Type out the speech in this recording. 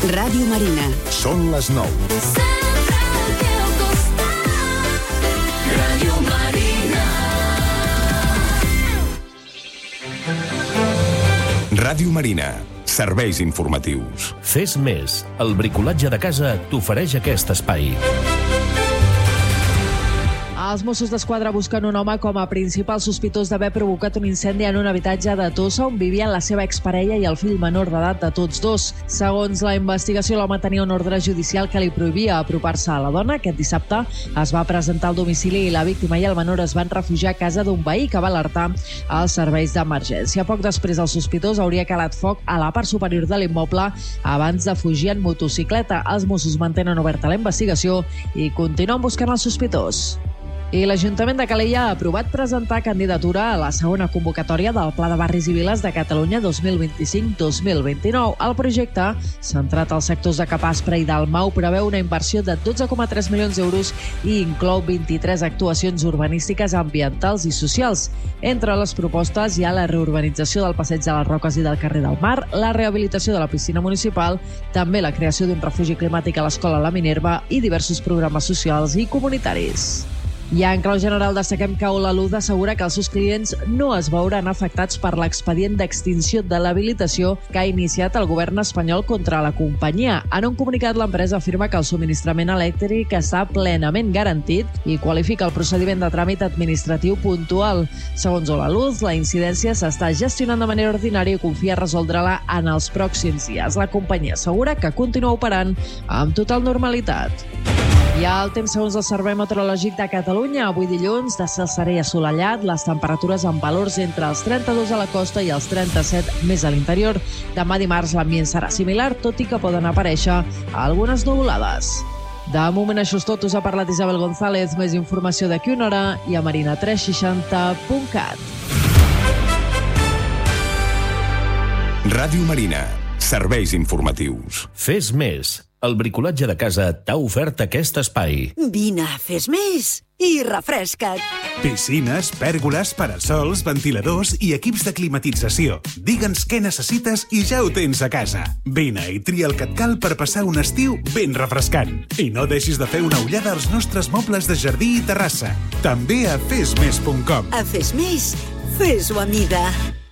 Ràdio Marina. Són les 9. Sempre al teu costat. Ràdio Marina. Ràdio Marina. Serveis informatius. Fes més. El bricolatge de casa t'ofereix aquest espai. Els Mossos d'Esquadra busquen un home com a principal sospitós d'haver provocat un incendi en un habitatge de Tossa on vivien la seva exparella i el fill menor d'edat de tots dos. Segons la investigació, l'home tenia un ordre judicial que li prohibia apropar-se a la dona. Aquest dissabte es va presentar al domicili i la víctima i el menor es van refugiar a casa d'un veí que va alertar els serveis d'emergència. Poc després, el sospitós hauria calat foc a la part superior de l'immoble abans de fugir en motocicleta. Els Mossos mantenen oberta la investigació i continuen buscant el sospitós. I l'Ajuntament de Calella ha aprovat presentar candidatura a la segona convocatòria del Pla de Barris i Viles de Catalunya 2025-2029. El projecte, centrat als sectors de Capaspre i Dalmau, preveu una inversió de 12,3 milions d'euros i inclou 23 actuacions urbanístiques, ambientals i socials. Entre les propostes hi ha la reurbanització del Passeig de les Roques i del carrer del Mar, la rehabilitació de la piscina municipal, també la creació d'un refugi climàtic a l'Escola La Minerva i diversos programes socials i comunitaris. I en clau general destaquem que Olaluz assegura que els seus clients no es veuran afectats per l'expedient d'extinció de l'habilitació que ha iniciat el govern espanyol contra la companyia. En un comunicat, l'empresa afirma que el subministrament elèctric està plenament garantit i qualifica el procediment de tràmit administratiu puntual. Segons Olaluz, la incidència s'està gestionant de manera ordinària i confia resoldre-la en els pròxims dies. La companyia assegura que continua operant amb total normalitat. I el temps segons el Servei Meteorològic de Catalunya. Avui dilluns, de cel serè i assolellat, les temperatures amb valors entre els 32 a la costa i els 37 més a l'interior. Demà dimarts l'ambient serà similar, tot i que poden aparèixer algunes nuvolades. De moment això és tot. Us ha parlat Isabel González. Més informació d'aquí una hora i a marina360.cat. Ràdio Marina. Serveis informatius. Fes més. El bricolatge de casa t'ha ofert aquest espai. Vine, fes més i refresca't. Piscines, pèrgoles, parasols, ventiladors i equips de climatització. Digue'ns què necessites i ja ho tens a casa. Vine i tria el que et cal per passar un estiu ben refrescant. I no deixis de fer una ullada als nostres mobles de jardí i terrassa. També a fesmes.com. A Fes Més, fes-ho a mida.